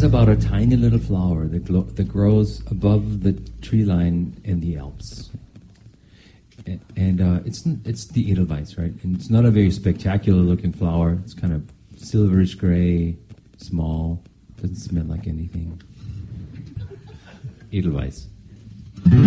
is about a tiny little flower that grows above the tree line in the Alps. And it's the Edelweiss, right? And it's not a very spectacular looking flower. It's kind of silverish gray, small, doesn't smell like anything. Edelweiss.